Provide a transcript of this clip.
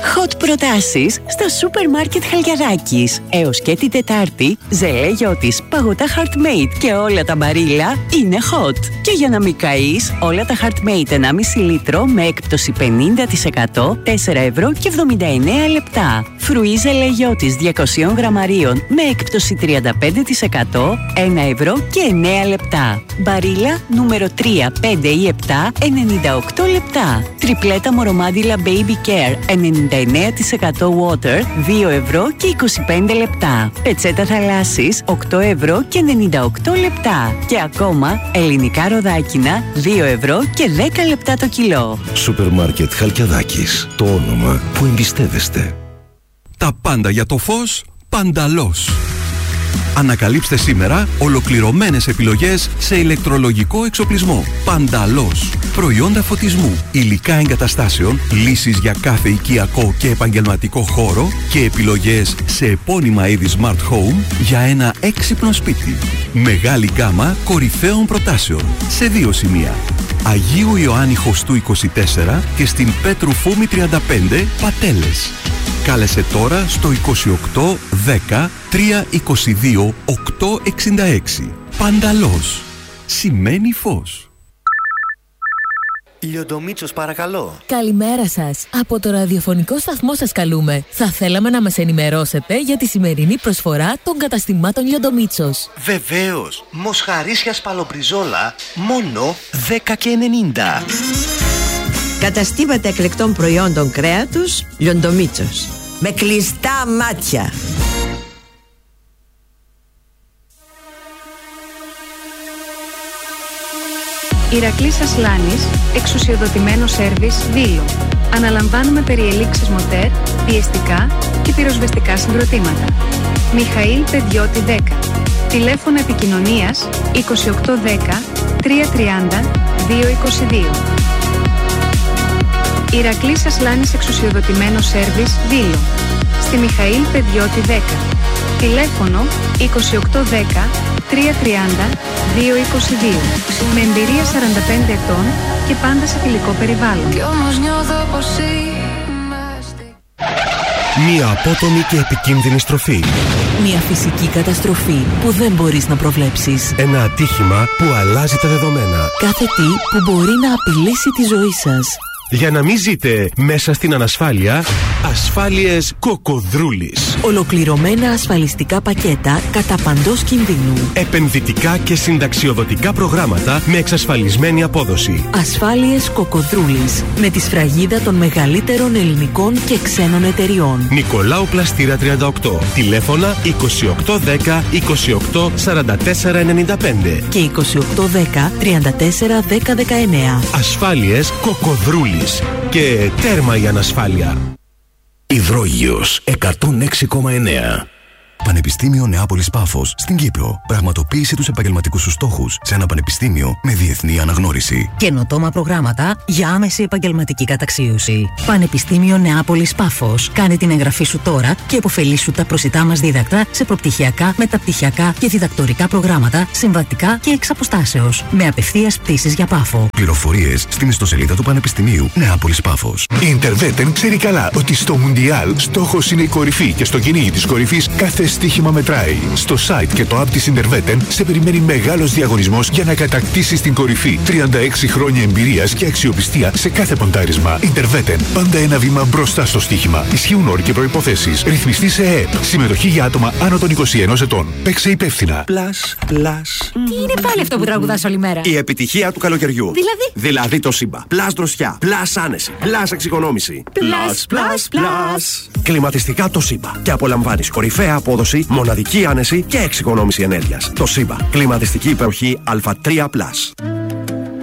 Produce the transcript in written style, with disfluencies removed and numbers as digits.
Hot προτάσεις στα σούπερ μάρκετ Χαλκιδάκης. Έως και την Τετάρτη, ζελέ γιώτης, παγωτά Heartmate και όλα τα μπαρίλα είναι hot. Και για να μην καείς, όλα τα Heartmate 1,5 λίτρο με έκπτωση 50%, 4,79 λεπτά. Φρουί ζελέ γιώτης 200 γραμμαρίων με έκπτωση 35%, 1,09 λεπτά. Μπαρίλα νούμερο 3, 5 ή 7, 98 λεπτά. Τριπλέτα μορομάντιλα Baby Care 99% water, 2,25 λεπτά. Πετσέτα θαλάσσης 8,98 λεπτά. Και ακόμα ελληνικά ροδάκινα 2,10 λεπτά το κιλό. Σούπερ μάρκετ Χαλκιδάκης. Το όνομα που εμπιστεύεστε. Τα πάντα για το φως, Πανταλός. Ανακαλύψτε σήμερα ολοκληρωμένες επιλογές σε ηλεκτρολογικό εξοπλισμό. Πανταλός. Προϊόντα φωτισμού, υλικά εγκαταστάσεων, λύσεις για κάθε οικιακό και επαγγελματικό χώρο και επιλογές σε επώνυμα είδη Smart Home για ένα έξυπνο σπίτι. Μεγάλη γκάμα κορυφαίων προτάσεων σε 2 σημεία. Αγίου Ιωάννη Χωστού 24 και στην Πέτρου Φούμη 35 Πατέλες. Κάλεσε τώρα στο 28 10 322 866. Πανταλός. Σημαίνει φως. Λιοντομίτσος, παρακαλώ. Καλημέρα σας. Από το ραδιοφωνικό σταθμό σας καλούμε. Θα θέλαμε να μας ενημερώσετε για τη σημερινή προσφορά των καταστημάτων Λιοντομίτσος. Βεβαίως. Μοσχαρίσια σπαλοπριζόλα μόνο 10,90. Καταστήματα εκλεκτών προϊόντων κρέατος Λιοντομίτσος. Με κλειστά μάτια. Ηρακλής Ασλάνης, εξουσιοδοτημένο σέρβις Δήλο. Αναλαμβάνουμε περιελήξεις μοτέρ, πιεστικά και πυροσβεστικά συγκροτήματα. Μιχαήλ Παιδιώτη 10. Τηλέφωνο επικοινωνίας 2810 330 222. Ηρακλής Ασλάνης, εξουσιοδοτημένο σέρβις Δήλο. Στη Μιχαήλ Παιδιώτη 10. Τηλέφωνο 2810 330 222. Με εμπειρία 45 ετών και πάντα σε φιλικό περιβάλλον. Μία απότομη και επικίνδυνη στροφή. Μια φυσική καταστροφή που δεν μπορείς να προβλέψεις. Ένα ατύχημα που αλλάζει τα δεδομένα. Κάθε τι που μπορεί να απειλήσει τη ζωή σας. Για να μην ζείτε μέσα στην ανασφάλεια, ασφάλειες Κοκοδρούλης. Ολοκληρωμένα ασφαλιστικά πακέτα κατά παντός κινδύνου. Επενδυτικά και συνταξιοδοτικά προγράμματα με εξασφαλισμένη απόδοση. Ασφάλειες Κοκοδρούλης. Με τη σφραγίδα των μεγαλύτερων ελληνικών και ξένων εταιριών. Νικολάου Πλαστήρα 38. Τηλέφωνα 2810 28 44 95 και 2810 34 10 19. Ασφάλειες Κοκοδρούλης. Και τέρμα η ανασφάλεια. Υδρόγειος 106,9. Πανεπιστήμιο Νεάπολης Πάφος στην Κύπρο. Πραγματοποίησε τους επαγγελματικούς σου στόχους σε ένα πανεπιστήμιο με διεθνή αναγνώριση. Καινοτόμα προγράμματα για άμεση επαγγελματική καταξίωση. Πανεπιστήμιο Νεάπολης Πάφος. Κάνε την εγγραφή σου τώρα και υποφελήσου τα προσιτά μας δίδακτα σε προπτυχιακά, μεταπτυχιακά και διδακτορικά προγράμματα, συμβατικά και εξ αποστάσεως. Με απευθείας πτήσεις για Πάφο. Πληροφορίες στην ιστοσελίδα του Πανεπιστημίου Νεάπολης Πάφος. Η Interveten ξέρει καλά ότι στο Μουντιάλ στόχος είναι η κορυφή και στο κυνήγι της κορυφής κάθε στοίχημα μετράει. Στο site και το app της Interveten σε περιμένει μεγάλος διαγωνισμός για να κατακτήσεις την κορυφή. 36 χρόνια εμπειρίας και αξιοπιστία σε κάθε ποντάρισμα. Interveten. Πάντα ένα βήμα μπροστά στο στοίχημα. Ισχύουν όροι και προϋποθέσεις. Ρυθμιστή σε ΕΕΠ. Συμμετοχή για άτομα άνω των 21 ετών. Παίξε υπεύθυνα. Τι είναι πάλι αυτό που τραγουδάς όλη μέρα? Η επιτυχία του καλοκαιριού. Δηλαδή το Σύμπα. Πλάς δροσιά. Πλάς άνεση. Πλάς εξοικονόμηση. Πλάς. Κλιματιστικά το Σύμπα. Και απολαμβάνεις κορυφαία απόδοση, μοναδική άνεση και εξοικονόμηση ενέργειας. Το Σύμπα. Κλιματιστική υπεροχή Α3+.